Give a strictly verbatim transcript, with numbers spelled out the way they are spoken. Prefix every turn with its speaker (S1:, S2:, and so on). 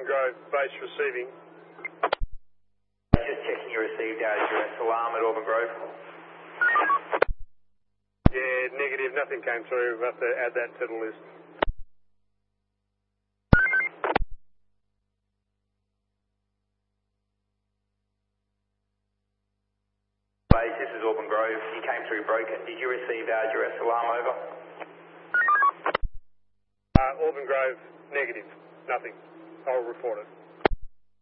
S1: Grove, base receiving.
S2: Just checking you received our address alarm at Auburn Grove.
S1: Yeah, negative, nothing came through. We'll have to add that to the list.
S2: Base, this is Auburn Grove. You came through broken. Did you receive our address alarm over?
S1: Uh, Auburn Grove, negative, nothing. I'll report it.